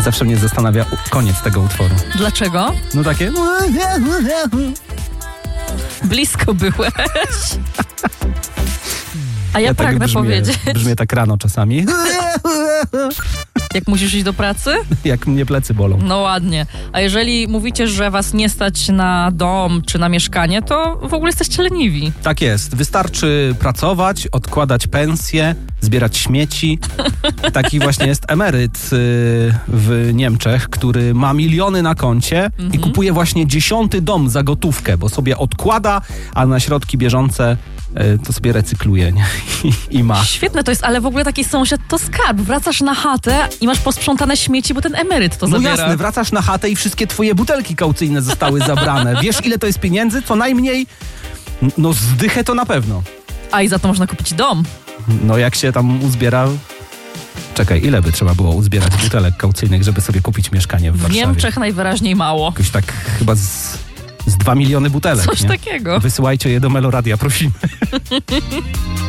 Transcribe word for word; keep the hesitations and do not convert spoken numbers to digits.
Zawsze mnie zastanawia u- koniec tego utworu. Dlaczego? No takie... Blisko byłeś. A ja, ja pragnę tak brzmię, powiedzieć... Brzmię tak rano czasami. Jak musisz iść do pracy? Jak mnie plecy bolą. No ładnie. A jeżeli mówicie, że was nie stać na dom czy na mieszkanie, to w ogóle jesteście leniwi. Tak jest. Wystarczy pracować, odkładać pensję, zbierać śmieci. Taki właśnie jest emeryt y, w Niemczech, który ma miliony na koncie mhm. i kupuje właśnie dziesiąty dom za gotówkę, bo sobie odkłada, a na środki bieżące y, to sobie recykluje, nie? I, i ma. Świetne to jest, ale w ogóle taki sąsiad to skarb. Wracasz na chatę i masz posprzątane śmieci, bo ten emeryt to no zabiera. No jasne, wracasz na chatę i wszystkie twoje butelki kaucyjne zostały zabrane. Wiesz, ile to jest pieniędzy? Co najmniej, no zdychę to na pewno. A i za to można kupić dom. No jak się tam uzbiera... Czekaj, ile by trzeba było uzbierać butelek kaucyjnych, żeby sobie kupić mieszkanie w, w Warszawie? W Niemczech najwyraźniej mało. Jakoś tak chyba z, z dwa miliony butelek. Coś nie? takiego. Wysyłajcie je do Meloradia, prosimy.